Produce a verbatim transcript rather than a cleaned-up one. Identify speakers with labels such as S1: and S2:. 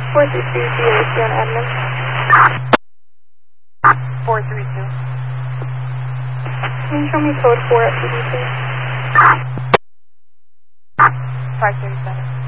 S1: four three two, C A C on admin.
S2: four three two.
S1: Can you show me code four at P D C?
S2: five thirty-seven.